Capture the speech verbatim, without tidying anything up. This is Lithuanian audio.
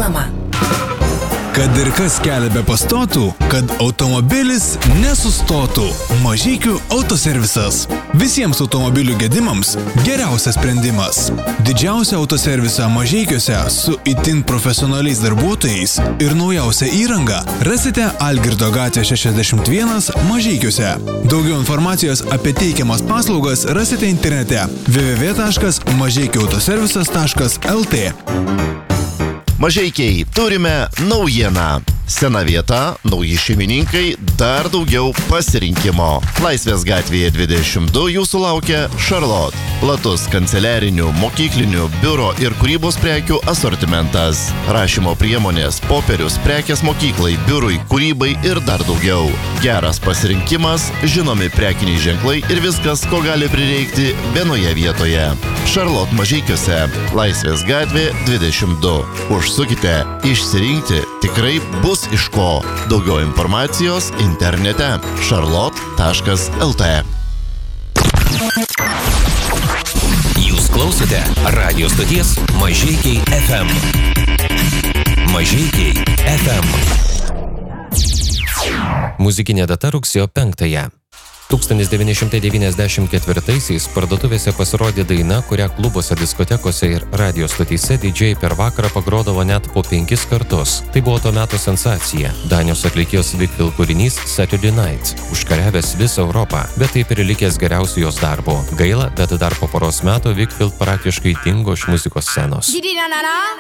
Reklama. Kad ir kas kelią be pastotų, kad automobilis nesustotų. Mažeikių autoservisas. Visiems automobilių gedimams geriausias sprendimas. Didžiausią autoservisą Mažeikiuose su itin profesionaliais darbuotojais ir naujausią įrangą rasite Algirdo gatvė šešiasdešimt vienas Mažeikiuose. Daugiau informacijos apie teikiamas paslaugas rasite internete w w w taškas mažeikiautoservisas taškas l t. Mažeikiai, turime naujieną. Sena vieta, nauji šeimininkai, dar daugiau pasirinkimo. Laisvės gatvėje dvidešimt du jūsų laukia Charlotte. Platus kanceliarinių, mokyklinių, biuro ir kūrybos prekių asortimentas. Rašymo priemonės, popierius, prekės mokyklai, biurui, kūrybai ir dar daugiau. Geras pasirinkimas, žinomi prekiniai ženklai ir viskas, ko gali prireikti vienoje vietoje. Charlotte Mažeikiuose, Laisvės gatvė dvidešimt du. Užsukite, išsirinkti tikrai bus iš ko. Daugiau informacijos internete charlotte taškas l t. Jūs klausote radio stoties Mažeikiai F M. Mažeikiai F M. Muzikinė data rugsėjo penktąją. tūkstantis devyni šimtai devyniasdešimt ketvirtaisiais parduotuvėse pasirodė daina, kurią klubuose, diskotekose ir radio stotyse didžiai per vakarą pagrodavo net po penkis kartus. Tai buvo to meto sensacija. Danijos atlikėjos Whitfield kūrinys Saturday Night, užkariavęs visą Europą, bet taip ir likęs geriausių jos darbo. Gaila, bet dar po poros metų Whitfield praktiškai dingo iš muzikos scenos.